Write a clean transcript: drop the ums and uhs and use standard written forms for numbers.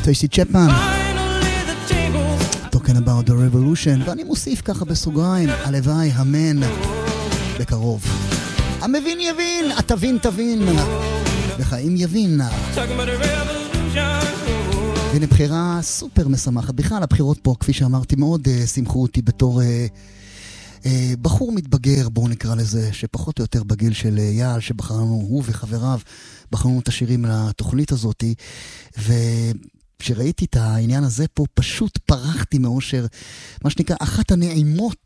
טרייסי צ'פמן, talking about the revolution, ואני מוסיף ככה בסוגריים, הלוואי, אמן, בקרוב. המבין יבין, התבין תבין, וחיים יבין. והנה בחירה סופר משמחת. בכלל הבחירות פה, כפי שאמרתי, מאוד שמחו אותי בתור בחור מתבגר, בואו נקרא לזה, שפחות או יותר בגיל של יעל, שבחרנו, הוא וחבריו, בחרנו את השירים לתוכנית הזאת, וכשראיתי את העניין הזה פה, פשוט פרחתי מאושר, מה שנקרא, אחת הנעימות